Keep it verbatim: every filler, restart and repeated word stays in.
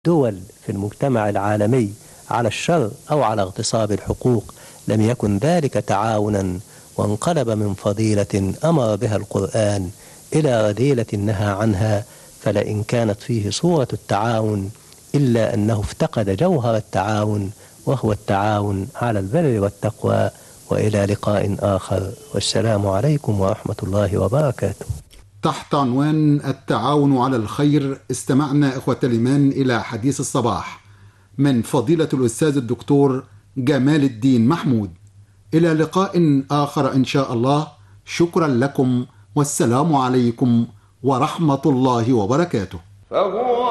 الدول في المجتمع العالمي على الشر أو على اغتصاب الحقوق لم يكن ذلك تعاونا، وانقلب من فضيلة أمر بها القرآن إلى رذيلة نهى عنها، فلئن كانت فيه صورة التعاون إلا أنه افتقد جوهر التعاون، وهو التعاون على البر والتقوى. وإلى لقاء آخر، والسلام عليكم ورحمة الله وبركاته. تحت عنوان التعاون على الخير استمعنا إخوة الإيمان إلى حديث الصباح من فضيلة الأستاذ الدكتور جمال الدين محمود. إلى لقاء آخر إن شاء الله. شكرا لكم، والسلام عليكم ورحمة الله وبركاته.